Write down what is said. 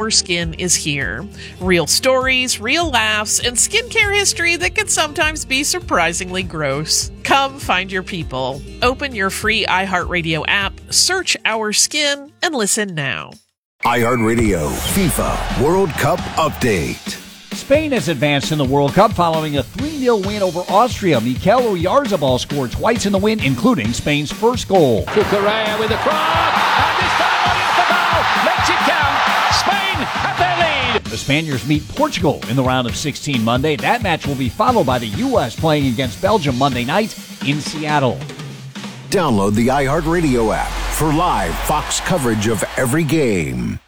Our Skin is here. Real stories, real laughs, and skincare history that can sometimes be surprisingly gross. Come find your people. Open your free iHeartRadio app, search Our Skin, and listen now. iHeartRadio FIFA World Cup Update. Spain has advanced in the World Cup following a 3-0 win over Austria. Mikel Oyarzabal scored twice in the win, including Spain's first goal. Cucurella with the cross, and this time Oyarzabal makes it count. Spain have their lead. The Spaniards meet Portugal in the round of 16 Monday. That match will be followed by the U.S. playing against Belgium Monday night in Seattle. Download the iHeartRadio app for live Fox coverage of every game.